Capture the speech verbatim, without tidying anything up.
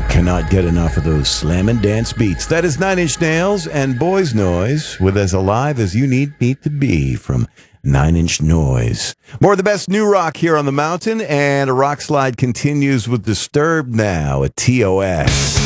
cannot get enough of those slam and dance beats. That is Nine Inch Nails and Boys Noise with As Alive as You Need Me to Be from Nine Inch Noise. More of the best new rock here on the mountain, and a rock slide continues with Disturbed now at T O S.